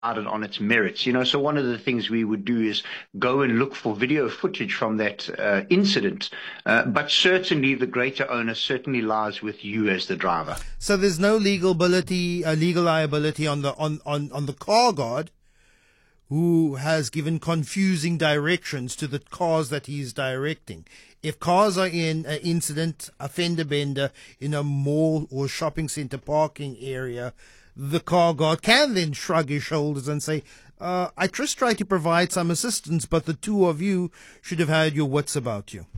on its merits. So one of the things we would do is go and look for video footage from that incident. But certainly the greater onus certainly lies with you as the driver. So there's no legal liability on the car guard who has given confusing directions to the cars that he's directing. If cars are in an incident, a fender bender in a mall or shopping center parking area, the car guard can then shrug his shoulders and say, I just tried to provide some assistance, but the two of you should have had your wits about you.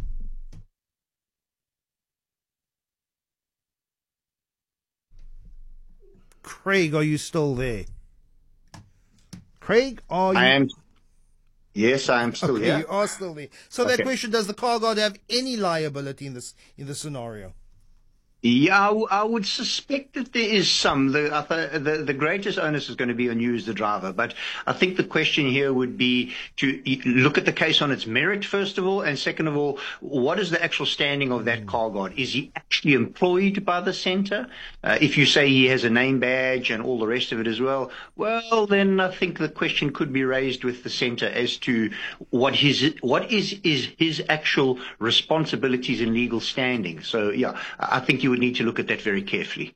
Craig, are you still there? Craig, are you? Yes, I am still here. You are still there. So that question, does the car guard have any liability in this scenario? Yeah, I would suspect that there is some. The greatest onus is going to be on you as the driver. But I think the question here would be to look at the case on its merit, first of all. And second of all, what is the actual standing of that car guard? Is he actually employed by the centre? If you say he has a name badge and all the rest of it as well, then I think the question could be raised with the centre as to what is his actual responsibilities and legal standing. So, yeah, I think you would need to look at that very carefully.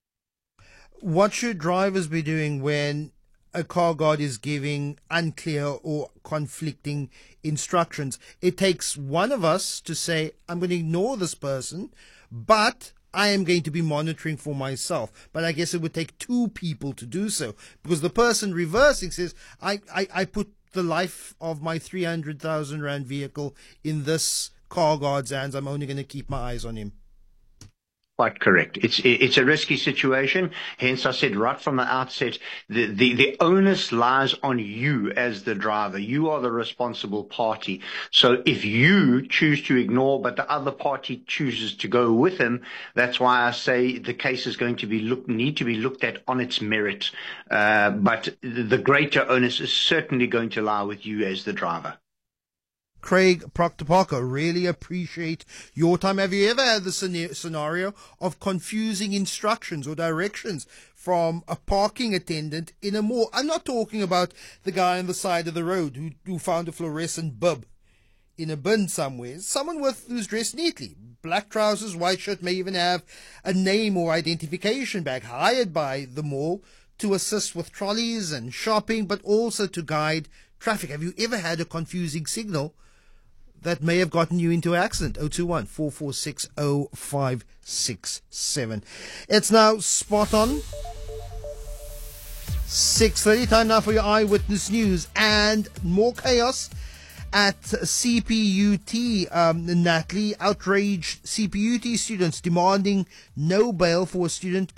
What should drivers be doing when a car guard is giving unclear or conflicting instructions? It takes one of us to say, I'm going to ignore this person, but I am going to be monitoring for myself. But I guess it would take two people to do so, because the person reversing says, I put the life of my 300,000 Rand vehicle in this car guard's hands. I'm only going to keep my eyes on him. Quite correct. It's a risky situation. Hence, I said right from the outset, the onus lies on you as the driver. You are the responsible party. So if you choose to ignore, but the other party chooses to go with him, that's why I say the case is going to need to be looked at on its merit. But the greater onus is certainly going to lie with you as the driver. Craig Proctor Parker, really appreciate your time. Have you ever had the scenario of confusing instructions or directions from a parking attendant in a mall? I'm not talking about the guy on the side of the road who found a fluorescent bulb in a bin somewhere. Someone who's dressed neatly. Black trousers, white shirt, may even have a name or identification badge, hired by the mall to assist with trolleys and shopping, but also to guide traffic. Have you ever had a confusing signal that may have gotten you into an accident? 021-446-0567. It's now spot on 6:30. Time now for your Eyewitness News. And more chaos at CPUT. Natalie, outraged CPUT students demanding no bail for a student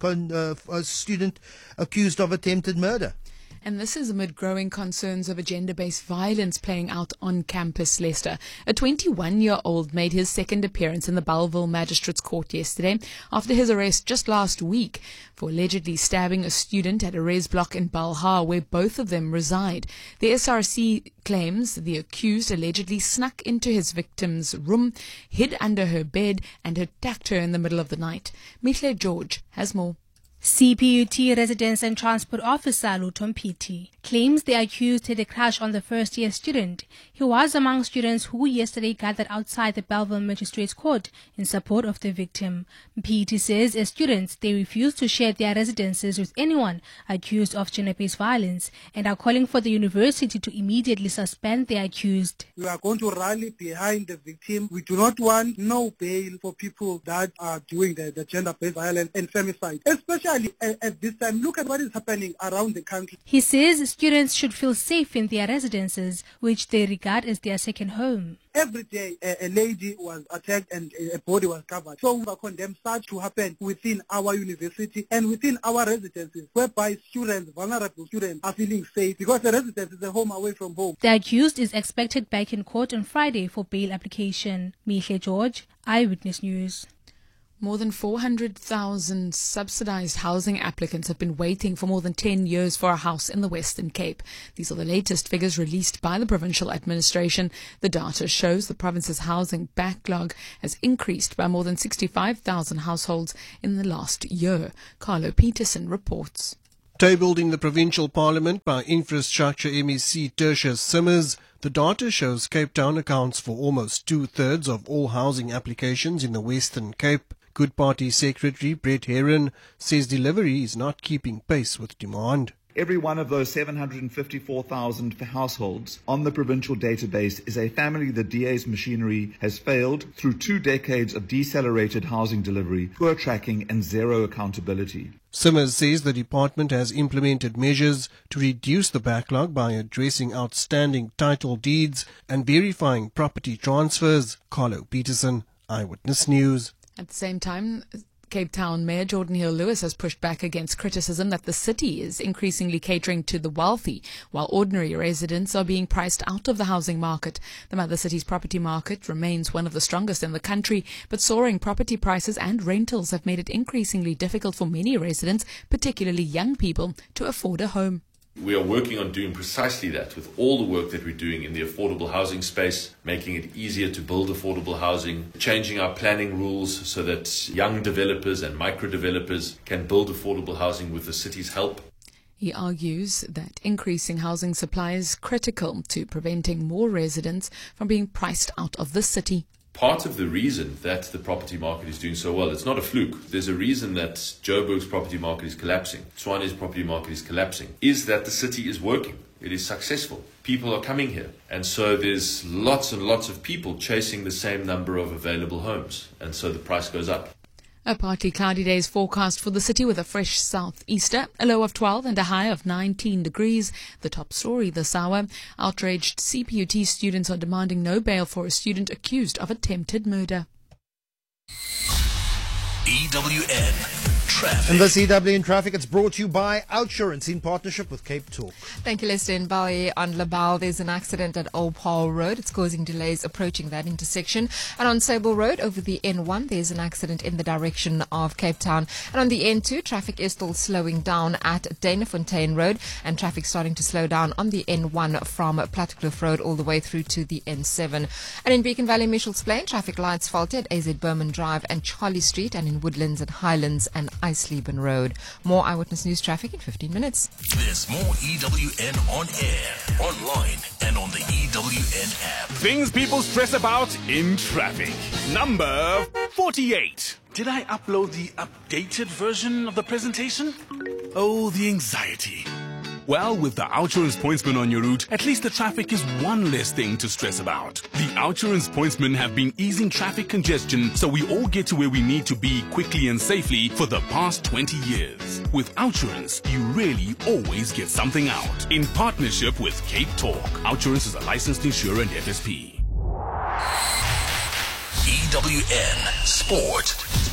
accused of attempted murder. And this is amid growing concerns over gender-based violence playing out on campus, Leicester. A 21-year-old made his second appearance in the Bellville Magistrates Court yesterday after his arrest just last week for allegedly stabbing a student at a res block in Belhar, where both of them reside. The SRC claims the accused allegedly snuck into his victim's room, hid under her bed, and attacked her in the middle of the night. Mithle George has more. CPUT Residence and Transport Officer Luton Piti claims the accused had a crush on the first-year student. He was among students who yesterday gathered outside the Bellville Magistrates Court in support of the victim. Piti says as students, they refuse to share their residences with anyone accused of gender-based violence and are calling for the university to immediately suspend the accused. We are going to rally behind the victim. We do not want no bail for people that are doing the gender-based violence and femicide, especially at this time. Look at what is happening around the country. He says students should feel safe in their residences, which they regard as their second home. Every day, a lady was attacked and a body was covered. So we condemn such to happen within our university and within our residences, whereby students, vulnerable students, are feeling safe because the residence is a home away from home. The accused is expected back in court on Friday for bail application. Mithle George, Eyewitness News. More than 400,000 subsidized housing applicants have been waiting for more than 10 years for a house in the Western Cape. These are the latest figures released by the provincial administration. The data shows the province's housing backlog has increased by more than 65,000 households in the last year. Carlo Peterson reports. Tabled in the provincial parliament by Infrastructure MEC Tertius Simmers, the data shows Cape Town accounts for almost 2/3 of all housing applications in the Western Cape. Good Party Secretary Brett Heron says delivery is not keeping pace with demand. Every one of those 754,000 households on the provincial database is a family the DA's machinery has failed through 2 decades of decelerated housing delivery, poor tracking and zero accountability. Simmers says the department has implemented measures to reduce the backlog by addressing outstanding title deeds and verifying property transfers. Carlo Peterson, Eyewitness News. At the same time, Cape Town Mayor Jordan Hill-Lewis has pushed back against criticism that the city is increasingly catering to the wealthy, while ordinary residents are being priced out of the housing market. The mother city's property market remains one of the strongest in the country, but soaring property prices and rentals have made it increasingly difficult for many residents, particularly young people, to afford a home. We are working on doing precisely that with all the work that we're doing in the affordable housing space, making it easier to build affordable housing, changing our planning rules so that young developers and micro developers can build affordable housing with the city's help. He argues that increasing housing supply is critical to preventing more residents from being priced out of the city. Part of the reason that the property market is doing so well, it's not a fluke. There's a reason that Joburg's property market is collapsing, Tshwane's property market is collapsing, is that the city is working. It is successful. People are coming here. And so there's lots and lots of people chasing the same number of available homes. And so the price goes up. A partly cloudy day is forecast for the city with a fresh southeaster, a low of 12 and a high of 19 degrees. The top story this hour, outraged CPUT students are demanding no bail for a student accused of attempted murder. EWN Traffic. And this EWN Traffic, it's brought to you by Outsurance in partnership with Cape Talk. Thank you, Lester. In Bali on Labal, there's an accident at Old Paul Road. It's causing delays approaching that intersection. And on Sable Road over the N1, there's an accident in the direction of Cape Town. And on the N2, traffic is still slowing down at Danafontein Road, and traffic starting to slow down on the N1 from Plattekloof Road all the way through to the N7. And in Beacon Valley, Mitchell's Plain, traffic lights faulted at AZ Berman Drive and Charlie Street, and in Woodlands at Highlands and Eisleben Road. More Eyewitness News traffic in 15 minutes. There's more EWN on air, online, and on the EWN app. Things people stress about in traffic. Number 48. Did I upload the updated version of the presentation? Oh, the anxiety. Well, with the Outsurance Pointsman on your route, at least the traffic is one less thing to stress about. The Outsurance Pointsmen have been easing traffic congestion so we all get to where we need to be quickly and safely for the past 20 years. With Outsurance, you really always get something out. In partnership with Cape Talk, Outsurance is a licensed insurer and FSP. EWN Sport.